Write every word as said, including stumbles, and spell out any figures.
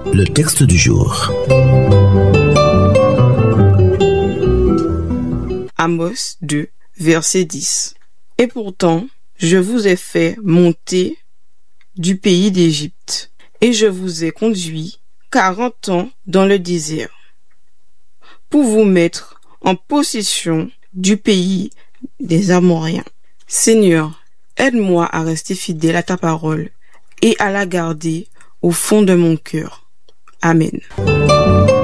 Le texte du jour. Amos deux, verset dix. Et pourtant, je vous ai fait monter du pays d'Égypte, et je vous ai conduit quarante ans dans le désert, pour vous mettre en possession du pays des Amoréens. Seigneur, aide-moi à rester fidèle à ta parole et à la garder au fond de mon cœur. Amen.